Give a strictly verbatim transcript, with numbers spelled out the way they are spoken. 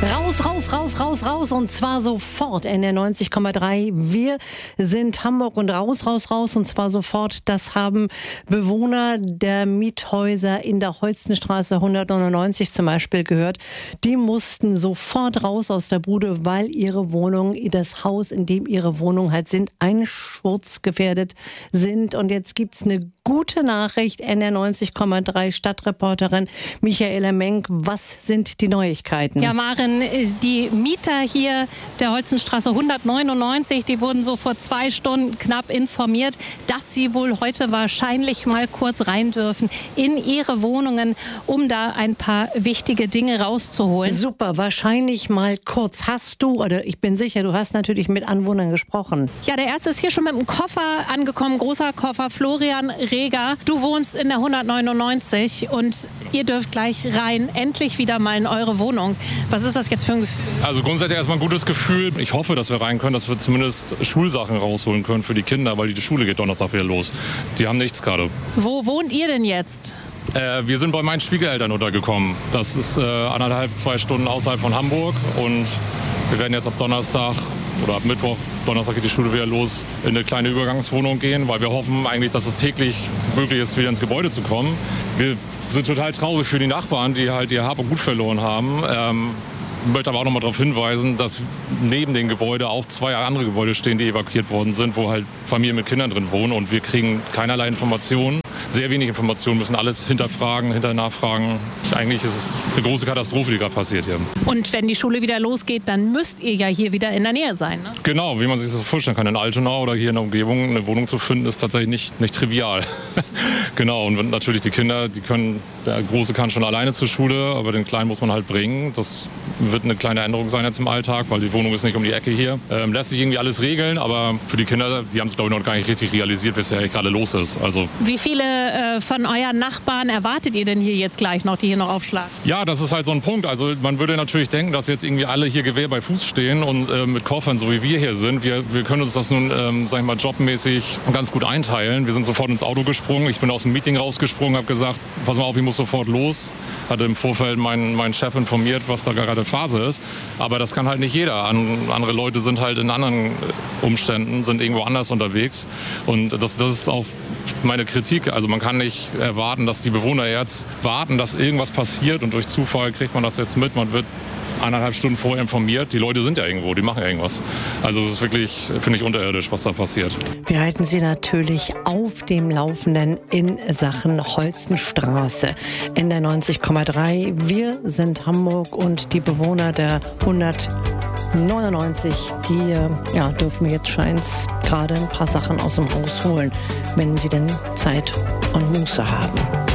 Raus, raus, raus, raus, raus und zwar sofort. N R neunzig Komma drei. Wir sind Hamburg und raus, raus, raus und zwar sofort. Das haben Bewohner der Miethäuser in der Holstenstraße hundertneunundneunzig zum Beispiel gehört. Die mussten sofort raus aus der Bude, weil ihre Wohnung, das Haus, in dem ihre Wohnung halt sind, einsturzgefährdet sind. Und jetzt gibt's eine gute Nachricht. N R neunzig Komma drei Stadtreporterin Michaela Menk. Was sind die Neuigkeiten? Ja, Maren, die Mieter hier der Holstenstraße hundertneunundneunzig, die wurden so vor zwei Stunden knapp informiert, dass sie wohl heute wahrscheinlich mal kurz rein dürfen in ihre Wohnungen, um da ein paar wichtige Dinge rauszuholen. Super, wahrscheinlich mal kurz. Hast du, oder ich bin sicher, du hast natürlich mit Anwohnern gesprochen. Ja, der erste ist hier schon mit einem Koffer angekommen, großer Koffer, Florian Reger. Du wohnst in der hundertneunundneunzig und ihr dürft gleich rein, endlich wieder mal in eure Wohnung. Was ist das jetzt für ein Gefühl? Also grundsätzlich erstmal ein gutes Gefühl. Ich hoffe, dass wir rein können, dass wir zumindest Schulsachen rausholen können für die Kinder, weil die Schule geht Donnerstag wieder los. Die haben nichts gerade. Wo wohnt ihr denn jetzt? Äh, wir sind bei meinen Schwiegereltern untergekommen. Das ist äh, anderthalb, zwei Stunden außerhalb von Hamburg und wir werden jetzt ab Donnerstag oder ab Mittwoch, Donnerstag geht die Schule wieder los, in eine kleine Übergangswohnung gehen, weil wir hoffen eigentlich, dass es täglich möglich ist, wieder ins Gebäude zu kommen. Wir sind total traurig für die Nachbarn, die halt ihr Hab und Gut verloren haben. Ähm, Ich möchte aber auch noch mal darauf hinweisen, dass neben dem Gebäude auch zwei andere Gebäude stehen, die evakuiert worden sind, wo halt Familien mit Kindern drin wohnen und wir kriegen keinerlei Informationen. Sehr wenig Informationen, müssen alles hinterfragen, hinter nachfragen. Eigentlich ist es eine große Katastrophe, die gerade passiert hier. Und wenn die Schule wieder losgeht, dann müsst ihr ja hier wieder in der Nähe sein, ne? Genau, wie man sich das vorstellen kann. In Altona oder hier in der Umgebung eine Wohnung zu finden, ist tatsächlich nicht, nicht trivial. Genau, und natürlich die Kinder, die können, der Große kann schon alleine zur Schule, aber den Kleinen muss man halt bringen. Das wird eine kleine Änderung sein jetzt im Alltag, weil die Wohnung ist nicht um die Ecke hier. Ähm, lässt sich irgendwie alles regeln, aber für die Kinder, die haben es glaube ich noch gar nicht richtig realisiert, was ja gerade los ist. Also wie viele äh, von euren Nachbarn erwartet ihr denn hier jetzt gleich noch, die hier noch aufschlagen? Ja, das ist halt so ein Punkt. Also man würde natürlich denken, dass jetzt irgendwie alle hier Gewehr bei Fuß stehen und äh, mit Koffern, so wie wir hier sind. Wir, wir können uns das nun, ähm, sag ich mal, jobmäßig ganz gut einteilen. Wir sind sofort ins Auto gesprungen. Ich bin aus dem Meeting rausgesprungen, habe gesagt, pass mal auf, ich muss sofort los. Hatte im Vorfeld meinen, meinen Chef informiert, was da gerade Phase ist. Aber das kann halt nicht jeder. Andere Leute sind halt in anderen Umständen, sind irgendwo anders unterwegs. Und das, das ist auch meine Kritik. Also man kann nicht erwarten, dass die Bewohner jetzt warten, dass irgendwas passiert und durch Zufall kriegt man das jetzt mit. Man wird eineinhalb Stunden vorher informiert. Die Leute sind ja irgendwo, die machen irgendwas. Also es ist wirklich, finde ich, unterirdisch, was da passiert. Wir halten Sie natürlich auf dem Laufenden in Sachen Holstenstraße. N R neunzig Komma drei. Wir sind Hamburg und die Bewohner der hundertneunundneunzig, die ja, dürfen jetzt scheint's gerade ein paar Sachen aus dem Haus holen, wenn sie denn Zeit und Muße haben.